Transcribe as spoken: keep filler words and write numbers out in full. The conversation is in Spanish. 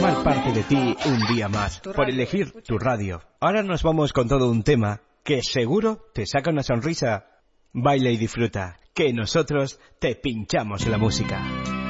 formar parte de ti un día más, por elegir tu radio. Ahora nos vamos con todo un tema que seguro te saca una sonrisa. Baila y disfruta, que nosotros te pinchamos la música.